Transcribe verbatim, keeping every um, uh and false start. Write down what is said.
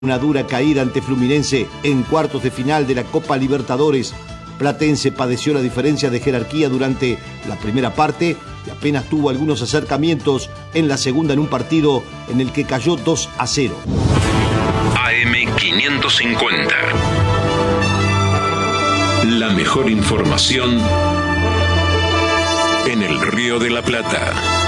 Una dura caída ante Fluminense en cuartos de final de la Copa Libertadores. Platense padeció la diferencia de jerarquía durante la primera parte y apenas tuvo algunos acercamientos en la segunda en un partido en el que cayó dos a cero. A M quinientos cincuenta. La mejor información en el Río de la Plata.